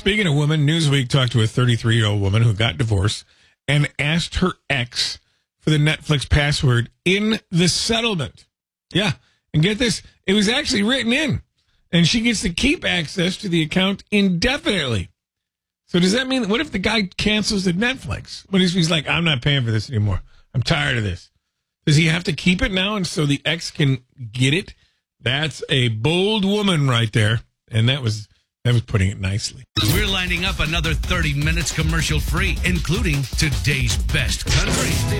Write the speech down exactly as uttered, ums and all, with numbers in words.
Speaking of women, Newsweek talked to a thirty-three-year-old woman who got divorced and asked her ex for the Netflix password in the settlement. Yeah, and get this, it was actually written in, and she gets to keep access to the account indefinitely. So does that mean, what if the guy cancels the Netflix? What if he's like, I'm not paying for this anymore. I'm tired of this. Does he have to keep it now and so the ex can get it? That's a bold woman right there, and that was... That was putting it nicely. We're lining up another thirty minutes commercial free, including today's best country.